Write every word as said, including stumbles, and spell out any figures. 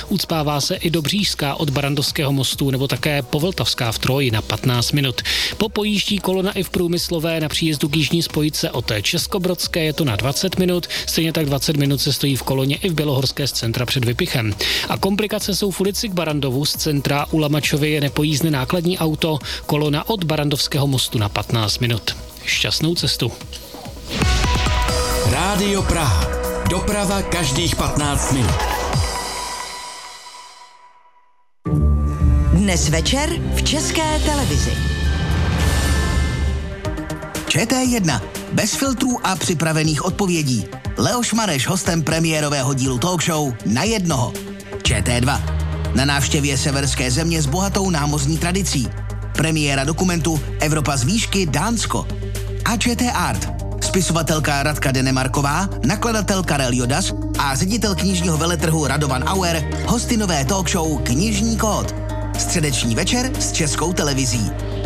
Ucpává se i Dobřížská od Barrandovského mostu nebo také Povltavská v Troji na patnáct minut. Popojíždí kolona i v Průmyslové na příjezdu k jižní spojce od Českobrodské, je to na dvacet minut, stejně tak dvacet minut se stojí v koloně i v Bělohorské z centra před Vypichem. A komplikace jsou v ulici k Barrandovu, z centra u Lamačovy je nepojízdné nákladní auto, kolona od Barrandovského mostu na patnáct minut. Šťastnou cestu. Rádio Praha. Doprava každých patnáct minut. Dnes večer v České televizi. ČT jedna. Bez filtrů a připravených odpovědí. Leoš Mareš hostem premiérového dílu talk show Na jednoho. ČT dva. Na návštěvě severské země s bohatou námořní tradicí. Premiéra dokumentu Evropa z výšky Dánsko. A ČT Art. Spisovatelka Radka Denemarková, nakladatel Karel Jodas a ředitel knižního veletrhu Radovan Auer hosty nové talk show Knižní kód. Středeční večer s Českou televizí.